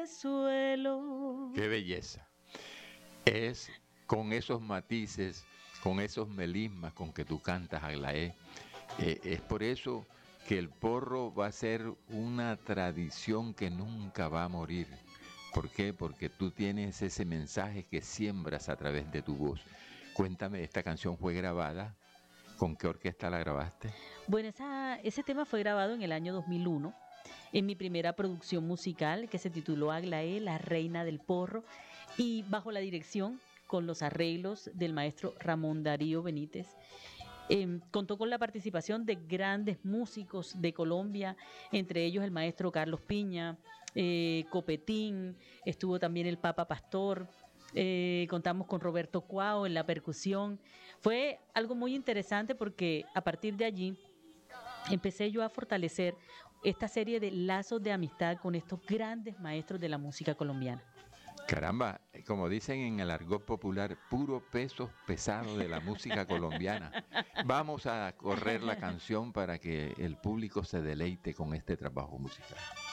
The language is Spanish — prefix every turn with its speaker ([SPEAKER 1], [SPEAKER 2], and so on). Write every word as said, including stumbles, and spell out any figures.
[SPEAKER 1] suelo.
[SPEAKER 2] ¡Qué belleza! Es con esos matices, con esos melismas con que tú cantas, Aglaé. Eh, es por eso que el porro va a ser una tradición que nunca va a morir. ¿Por qué? Porque tú tienes ese mensaje que siembras a través de tu voz. Cuéntame, ¿esta canción fue grabada? ¿Con qué orquesta la grabaste?
[SPEAKER 1] Bueno, esa, ese tema fue grabado en el año dos mil uno, en mi primera producción musical que se tituló Aglaé, la reina del porro, y bajo la dirección, con los arreglos del maestro Ramón Darío Benítez. Eh, contó con la participación de grandes músicos de Colombia, entre ellos el maestro Carlos Piña, eh, Copetín, estuvo también el Papa Pastor, eh, contamos con Roberto Cuao en la percusión. Fue algo muy interesante porque a partir de allí empecé yo a fortalecer esta serie de lazos de amistad con estos grandes maestros de la música colombiana.
[SPEAKER 2] Caramba, como dicen en el argot popular, puro peso pesado de la música colombiana. Vamos a correr la canción para que el público se deleite con este trabajo musical.